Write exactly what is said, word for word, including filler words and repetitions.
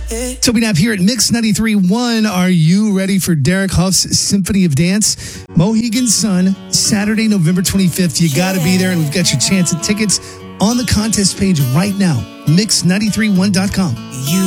Toby Knapp here at Mix ninety-three point one. Are you ready for Derek Huff's Symphony of Dance? Mohegan Sun, Saturday, November twenty-fifth. You got to be there, and we've got your chance at tickets on the contest page right now. mix nine three one dot com. You